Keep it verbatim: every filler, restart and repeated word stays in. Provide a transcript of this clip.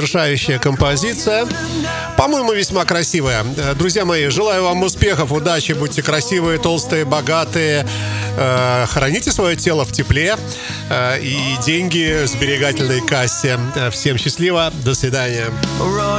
завершающая композиция. По-моему, весьма красивая. Друзья мои, желаю вам успехов, удачи, будьте красивые, толстые, богатые. Храните свое тело в тепле и деньги в сберегательной кассе. Всем счастливо, до свидания.